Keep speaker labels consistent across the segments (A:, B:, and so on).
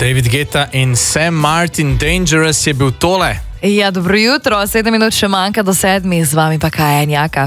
A: David Guetta in Sam Martin, Dangerous je bil tole.
B: Ja, dobro jutro, 7 minut še manjka do 7, z vami pa Kaja in Jaka.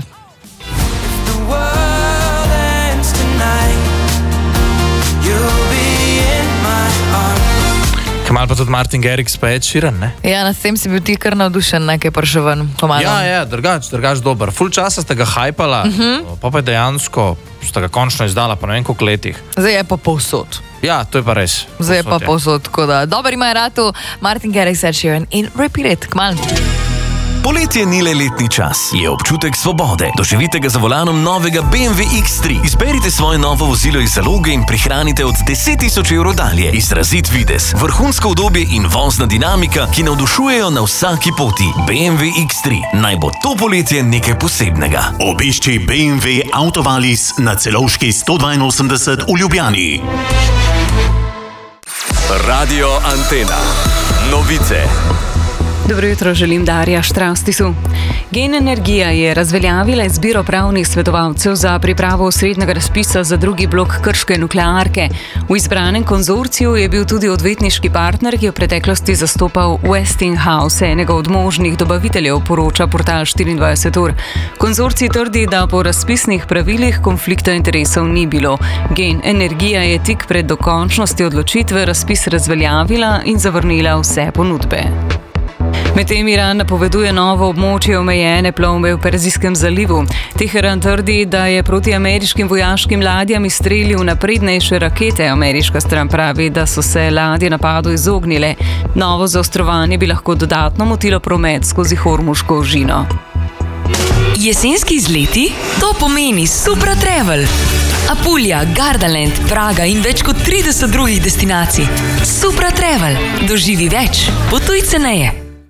A: Kamal pa tudi Martin Garrix pa Ed Sheeran, ne?
B: Ja, nad tem si bil ti kar navdušen, nekaj prišel ven.
A: Ja, drugač dober. Ful časa ste ga hajpala, pa je dejansko ste ga končno izdala, pa ne vem koliko letih.
B: Zdaj je pa povsod.
A: Ja, to je pa res.
B: Zdaj je pa povsod, tako da. Dober ima je ratu Martin Garrix, Ed Sheeran in Repeat It, Kamal.
C: Poletje ni le letni čas, je občutek svobode. Doživite ga za volanom novega BMW X3. Izberite svoje novo vozilo iz zaloge in prihranite od 10.000 evrov dalje. Izrazit videz, vrhunsko udobje in vozna dinamika, ki navdušujejo na vsaki poti. BMW X3. Naj bo to poletje nekaj posebnega.
D: Obišči BMW Autovalis na Celovški 182 v Ljubljani.
C: Radio Antena. Novice.
E: Dobro jutro, želim Darja Štrastisu. Gen Energija je razveljavila izbiro pravnih svetovalcev za pripravo osrednjega razpisa za drugi blok krške nuklearke. V izbranem konzorciju je bil tudi odvetniški partner, ki je v preteklosti zastopal Westinghouse, enega od možnih dobaviteljev, poroča portal 24ur. Konzorcij trdi, da po razpisnih pravilih konflikta interesov ni bilo. Gen Energija je tik pred dokončnostjo odločitve razpis razveljavila in zavrnila vse ponudbe. Medtem Iran napoveduje novo območje omejene plovbe v Perzijskem zalivu. Teheran trdi, da je proti ameriškim vojaškim ladjam izstrelil naprednejše rakete. Ameriška stran pravi, da so se ladje napadu izognile. Novo zaostrovanje bi lahko dodatno motilo promet skozi Hormuško ožino.
F: Jesenski izleti? To pomeni Supra Travel. Apulija, Gardaland, Praga in več kot 30 drugih destinacij. Supra Travel. Doživi več. Potuj ceneje.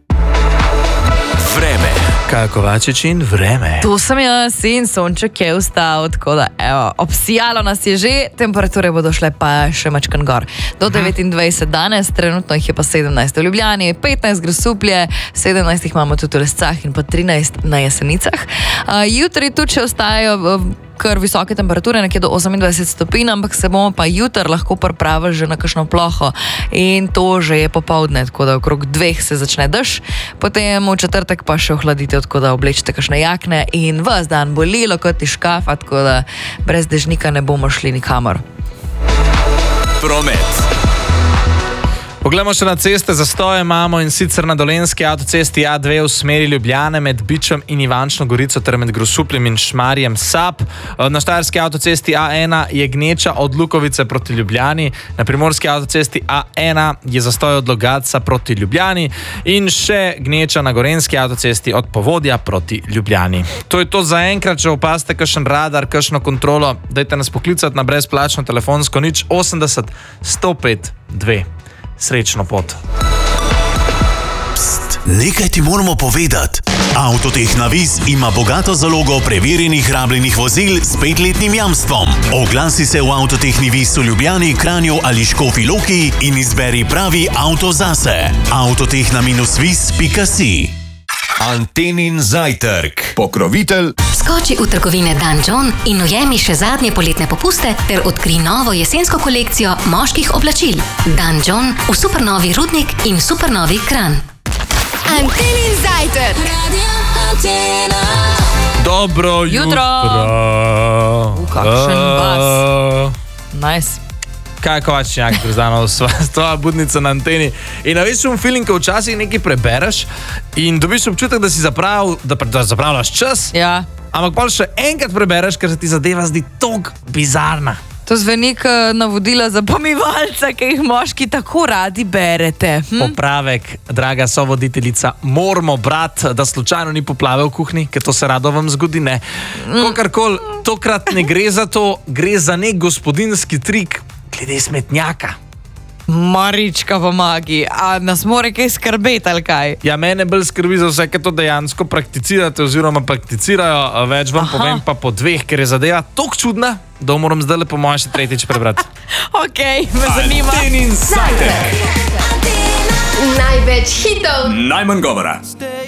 C: Vreme.
A: Kaja Kovačič in vreme.
B: Tu sem jaz in sonček je vstal, tako da evo, obsijalo nas je že, temperature bodo šle pa še mačkan gor. Do 29 danes, trenutno jih je pa 17 v Ljubljani, 15 Grosuplje, 17 jih imamo tudi v Lescah in pa 13 na Jesenicah. Jutri tudi še ostajajo kar visoke temperature, nekje do 28 stopinj, ampak se bomo pa jutri lahko pripravili že na kakšno ploho in to že je popoldne, tako da okrog 2 se začne dež, potem v četrtek pa še ohladitev, tako da oblečite kakšne jakne in vas dan bo lilo kot iz škafa, tako da brez dežnika ne bomo šli nikamor.
C: Promet.
A: Poglejmo še na ceste, zastoje imamo in sicer na Dolenjski avtocesti A2 v smeri Ljubljane med Bičem in Ivančno Gorico ter med Grosupljem in Šmarjem Sap. Na Štajerski avtocesti A1 je gneča od Lukovice proti Ljubljani, na Primorski avtocesti A1 je zastoj od Logatca proti Ljubljani in še gneča na Gorenjski avtocesti od Povodja proti Ljubljani. To je to za enkrat, če opazite kakšen radar, kakšno kontrolo, dajte nas poklicati na brezplačno telefonsko 080 105 2. Srečno pot.
D: Pst, nekaj ti moramo povedati. Avtotehna Vis ima bogato zalogo preverjenih rabljenih vozil s 5-letnim jamstvom. Oglasi se v Avtotehni Vis v Ljubljani, Kranju ali Škofji Loki in izberi pravi avto zase. Avtotehna-vis.si.
C: Antenin zajtrk. Pokrovitelj.
G: Skoči v trgovine Dan John in ujemi še zadnje poletne popuste ter odkri novo jesensko kolekcijo moških oblačil. Dan John v supernovi Rudnik in supernovi Kranj.
H: Antenin zajtrk.
A: Dobro jutro.
B: Kakšen bas. Nice.
A: Kaja Kovačič, Grozdanov, tvoja budnica na anteni. In veš, un feeling, ko včasih nekaj prebereš in dobiš občutek, da si zapravljaš čas,
B: Ja.
A: ampak pa še enkrat prebereš, ker se ti zadeva zdi toliko bizarna.
B: To zveni navodila za pomivalca, ki jih moški tako radi berete.
A: Popravek, draga sovoditeljica, moramo brati, da slučajno ni poplave v kuhinji, ker to se rado vam zgodi, ne. Kakorkoli, tokrat ne gre za to, gre za nek gospodinski trik glede smetnjaka.
B: Marička pomagi, a nas more kaj skrbeti ali kaj?
A: Ja, mene bolj skrbi za vse, ki to dejansko prakticirate oziroma prakticirajo, več vam povem pa po 2, ker je zadeva toliko čudna, da moram zdaj po moje še 3. prebrati.
B: Okej, me zanima.
C: Antenin zajtrk.
H: Največ hitov.
C: Najmanj govora.